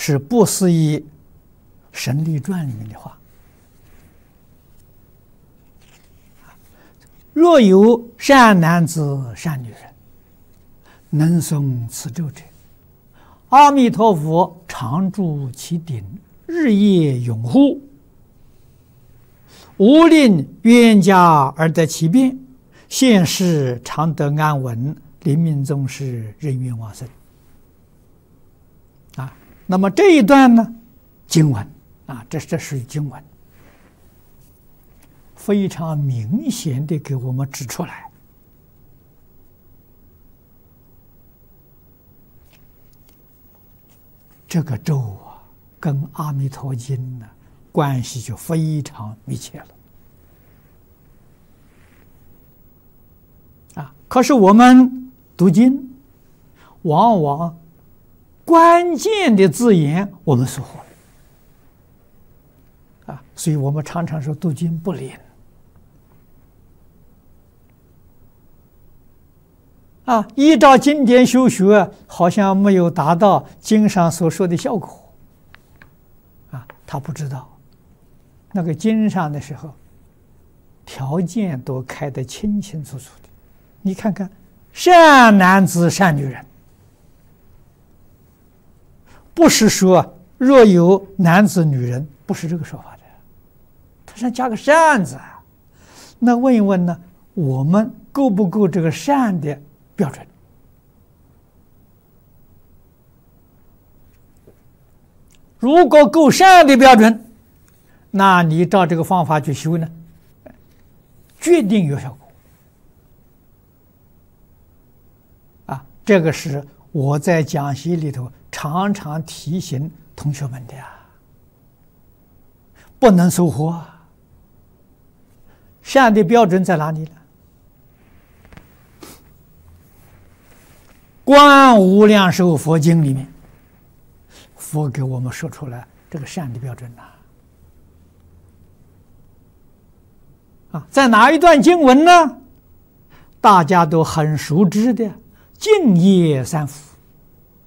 是不思议《神力传》里面的话。若有善男子、善女人，能诵此咒者，阿弥陀佛常住其顶，日夜拥护，无令冤家而得其便，现世常得安稳，临命终时人愿往生。那么这一段呢，经文这属于经文，非常明显的给我们指出来，这个咒跟《阿弥陀经》呢关系就非常密切了。可是我们读经，往往关键的字眼我们疏忽了，所以我们常常说读经不灵。依照经典修学，好像没有达到经上所说的效果。他不知道，那个经上的时候，条件都开得清清楚楚的。你看看，善男子、善女人，不是说若有男子、女人，不是这个说法的，他是加个善字。那问一问呢，我们够不够这个善的标准？如果够善的标准，那你照这个方法去修呢，决定有效果。这个是我在讲习里头常常提醒同学们的不能疏忽。善的标准在哪里呢？观无量寿佛经里面，佛给我们说出来这个善的标准在哪一段经文呢？大家都很熟知的净业三福。